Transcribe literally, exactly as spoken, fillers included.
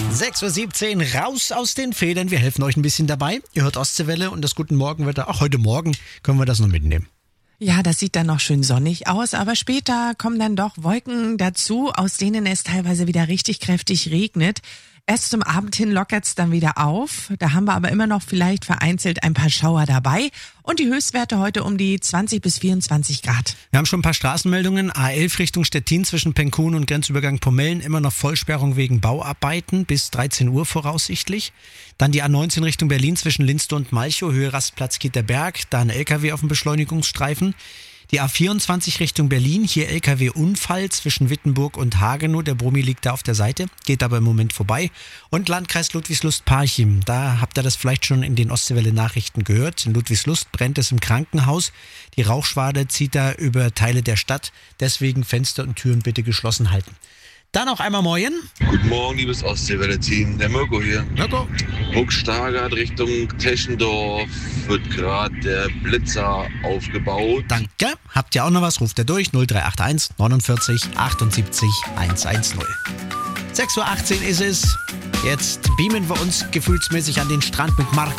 sechs Uhr siebzehn, raus aus den Federn. Wir helfen euch ein bisschen dabei. Ihr hört Ostseewelle und das Guten Morgenwetter. Auch heute Morgen können wir das noch mitnehmen. Ja, das sieht dann noch schön sonnig aus, aber später kommen dann doch Wolken dazu, aus denen es teilweise wieder richtig kräftig regnet. Erst zum Abend hin lockert's dann wieder auf. Da haben wir aber immer noch vielleicht vereinzelt ein paar Schauer dabei. Und die Höchstwerte heute um die zwanzig bis vierundzwanzig Grad. Wir haben schon ein paar Straßenmeldungen. A elf Richtung Stettin zwischen Penkun und Grenzübergang Pomellen. Immer noch Vollsperrung wegen Bauarbeiten bis dreizehn Uhr voraussichtlich. Dann die A neunzehn Richtung Berlin zwischen Linste und Malchow. Höhe Rastplatz Kieterberg. Da ein L K W auf dem Beschleunigungsstreifen. Die A vierundzwanzig Richtung Berlin, hier L K W-Unfall zwischen Wittenburg und Hagenow. Der Brummi liegt da auf der Seite, geht aber im Moment vorbei. Und Landkreis Ludwigslust-Parchim, da habt ihr das vielleicht schon in den Ostseewelle-Nachrichten gehört. In Ludwigslust brennt es im Krankenhaus. Die Rauchschwade zieht da über Teile der Stadt. Deswegen Fenster und Türen bitte geschlossen halten. Dann noch einmal Moin. Guten Morgen, liebes Ostseewelle-Team. Der Mirko hier. Mirko. Burgstargard Richtung Teschendorf wird gerade der Blitzer aufgebaut. Danke. Habt ihr auch noch was? Ruft ihr durch. null drei acht eins neunundvierzig achtundsiebzig hundertzehn. sechs Uhr achtzehn ist es. Jetzt beamen wir uns gefühlsmäßig an den Strand mit Marc